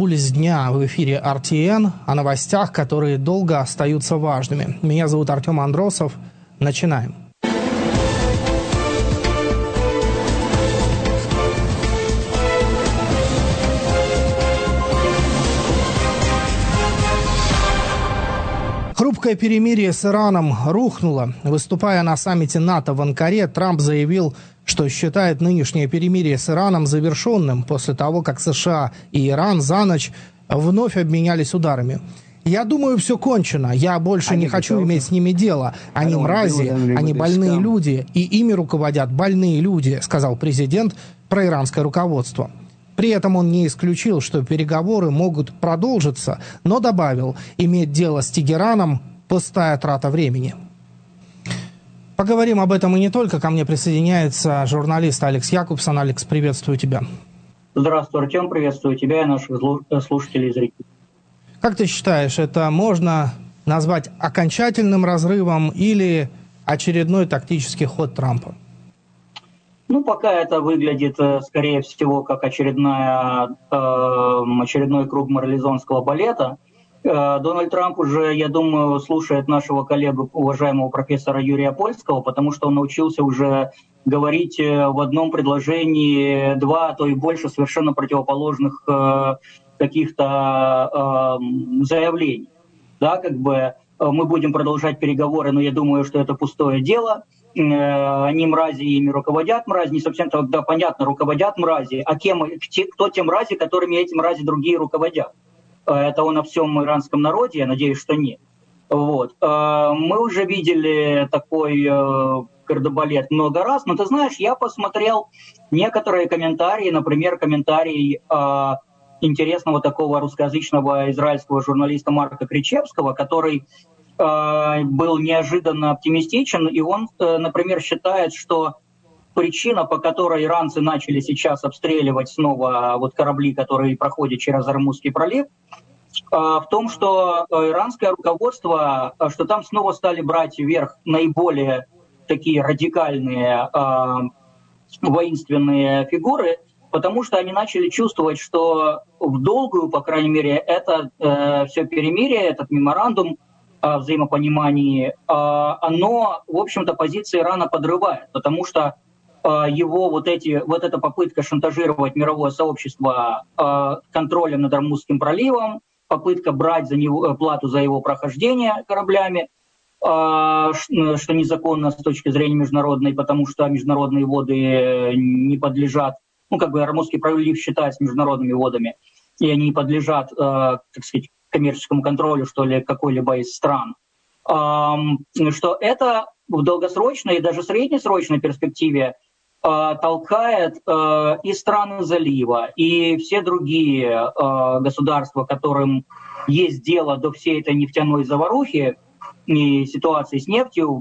«Пульс дня» в эфире RTN о новостях, которые долго остаются важными. Меня зовут Артем Андросов. Начинаем. Хрупкое перемирие с Ираном рухнуло. Выступая на саммите НАТО в Анкаре, Трамп заявил, что считает нынешнее перемирие с Ираном завершенным после того, как США и Иран за ночь вновь обменялись ударами. «Я думаю, все кончено. Я больше не хочу иметь с ними дело. Они мрази, они больные люди, и ими руководят больные люди», сказал президент про иранское руководство. При этом он не исключил, что переговоры могут продолжиться, но добавил, иметь дело с Тегераном – пустая трата времени. Поговорим об этом и не только. Ко мне присоединяется журналист Алекс Якубсон. Алекс, приветствую тебя. Здравствуй, Артем, приветствую тебя и наших слушателей и зрителей. Как ты считаешь, это можно назвать окончательным разрывом или очередной тактический ход Трампа? Пока это выглядит, скорее всего, как очередной круг марлезонского балета. Дональд Трамп уже, я думаю, слушает нашего коллегу, уважаемого профессора Юрия Польского, потому что он научился уже говорить в одном предложении два, а то и больше совершенно противоположных каких-то заявлений. Да, мы будем продолжать переговоры, но я думаю, что это пустое дело. Они мрази, ими руководят мрази, не совсем тогда понятно, руководят мрази, а кто те мрази, которыми эти мрази другие руководят? Это он о всем иранском народе, я надеюсь, что нет. Вот. Мы уже видели такой кардебалет много раз, но ты знаешь, я посмотрел некоторые комментарии, например, комментарий интересного такого русскоязычного израильского журналиста Марка Кричевского, который был неожиданно оптимистичен, и он, например, считает, что причина, по которой иранцы начали сейчас обстреливать снова корабли, которые проходят через Ормузский пролив, в том, что иранское руководство, что там снова стали брать вверх наиболее такие радикальные воинственные фигуры, потому что они начали чувствовать, что в долгую, по крайней мере, это все перемирие, этот меморандум о взаимопонимании, оно, в общем-то, позиции Ирана подрывает, потому что его эта попытка шантажировать мировое сообщество контролем над Ормузским проливом, попытка брать плату за его прохождение кораблями, что незаконно с точки зрения международной, потому что международные воды не подлежат, Ормузский пролив считается международными водами, и они не подлежат, коммерческому контролю, какой-либо из стран. Что это в долгосрочной и даже среднесрочной перспективе толкает и страны залива, и все другие государства, которым есть дело до всей этой нефтяной заварухи и ситуации с нефтью,